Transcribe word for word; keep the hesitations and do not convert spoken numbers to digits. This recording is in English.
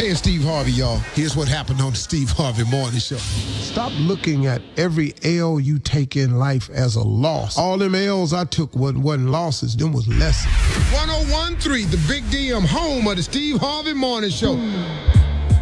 Hey, it's Steve Harvey, y'all. Here's what happened on the Steve Harvey Morning Show. Stop looking at every L you take in life as a loss. All them L's I took wasn't, wasn't losses, them was lessons. one oh one point three, the Big D M, home of the Steve Harvey Morning Show.